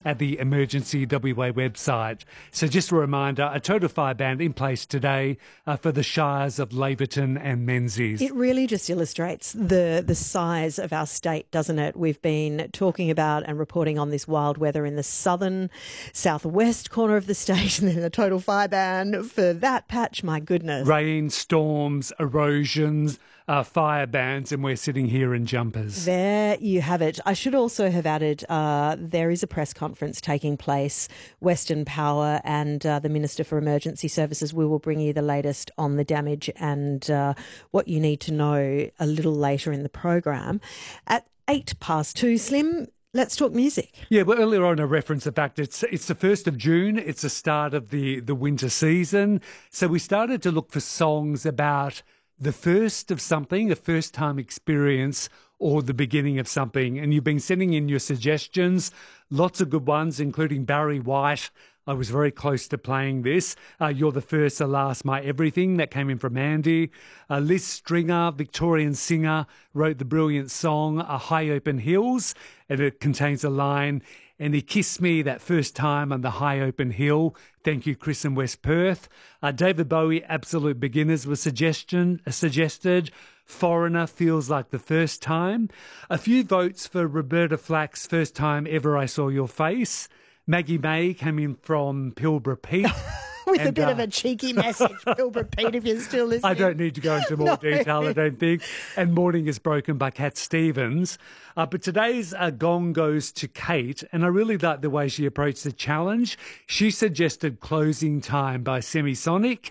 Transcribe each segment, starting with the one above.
at the Emergency WA website. So just a reminder, a total fire ban in place today for the shires of Laverton and Menzies. It really just illustrates the size of our state, doesn't it? We've been talking about and reporting on this wild weather in the southern, southwest corner of the state, and then a total fire ban for that patch. My goodness. Rain, storms, erosions, fire bans, and we're sitting here in jumpers. There you have it. I should also have added there is a press conference taking place, Western Power and the Minister for Emergency Services. We will bring you the latest on the damage and what you need to know a little later in the program. At 2:08, Slim, let's talk music. Yeah, well, earlier on I referenced the fact it's the 1st of June. It's the start of the winter season. So we started to look for songs about the first of something, a first-time experience, or the beginning of something. And you've been sending in your suggestions, lots of good ones, including Barry White. I was very close to playing this. You're the First, the Last, My Everything. That came in from Andy. Liz Stringer, Victorian singer, wrote the brilliant song High Open Hills, and it contains a line, "And he kissed me that first time on the high open hill." Thank you, Chris in West Perth. David Bowie, Absolute Beginners, was suggested. Foreigner, Feels Like the First Time. A few votes for Roberta Flack's First Time Ever I Saw Your Face. Maggie May came in from Pilbara Pete. With a bit of a cheeky message, Pilbara Pete, if you're still listening. I don't need to go into more detail, I don't think. And Morning is Broken by Cat Stevens. But today's gong goes to Kate, and I really like the way she approached the challenge. She suggested Closing Time by Semisonic.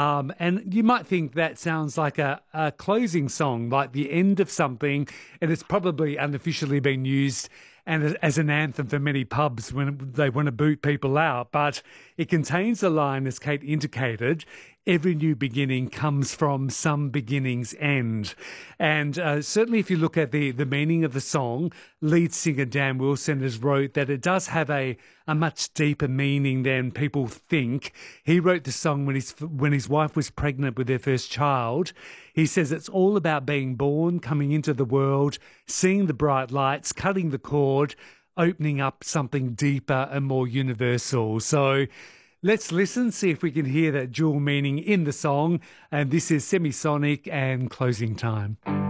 And you might think that sounds like a closing song, like the end of something, and it's probably unofficially been used and as an anthem for many pubs when they want to boot people out. But it contains a line, as Kate indicated, every new beginning comes from some beginning's end. And certainly if you look at the meaning of the song, lead singer Dan Wilson has wrote that it does have a much deeper meaning than people think. He wrote the song when his wife was pregnant with their first child. He says it's all about being born, coming into the world, seeing the bright lights, cutting the cord, opening up something deeper and more universal. So let's listen, see if we can hear that dual meaning in the song. And this is Semisonic and Closing Time.